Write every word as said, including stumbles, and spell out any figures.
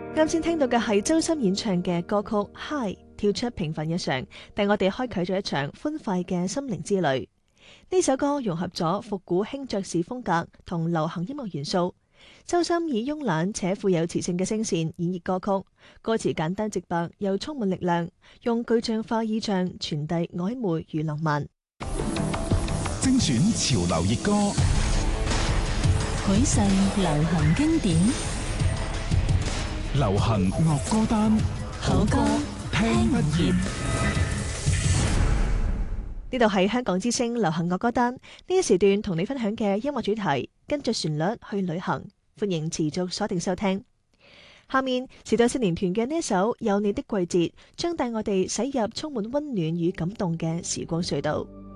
啱先聽到嘅係周深演唱嘅歌曲《Hi》，跳出平凡日常，帶我哋開啟咗一場歡快嘅心靈之旅。呢首歌融合咗復古輕爵士風格同流行音樂元素。周深以慵懶且富有磁性嘅聲線演繹歌曲，歌詞簡單直白又充滿力量，用具象化意象傳遞曖昧與浪漫。 精選潮流熱歌， 許世流行經典， 流行樂歌單， 好歌聽不厭。 呢度係香港之聲流行樂歌單，呢一時段同你分享嘅音樂主題，跟着旋律去旅行，歡迎持續鎖定收聽。下面時代少年團嘅呢一首《有你的季節》，將帶我哋駛入充滿溫暖與感動嘅時光隧道。